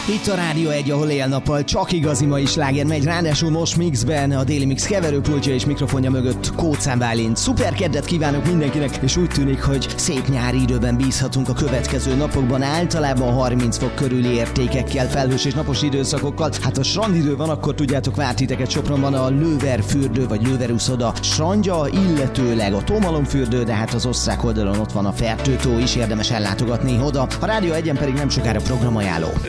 Itt a Rádió 1, ahol éjjel-nappal csak igazi mai sláger megy, ráadásul most mixben a Déli Mix keverőpultja és mikrofonja mögött Kócán Bálint. Szuper kedvet kívánok mindenkinek, és úgy tűnik, hogy szép nyári időben bízhatunk a következő napokban, általában 30 fok körüli értékekkel, felhős és napos időszakokkal. Hát a strandidő van, akkor tudjátok, várt titeket Sopronban a Lőverfürdő vagy Lőveruszoda strandja, illetőleg a Tómalomfürdő, de hát az osztrák oldalon ott van a Fertőtó is, érdemes ellátogatni oda. A Rádió 1-en pedig nem sokára programajánló.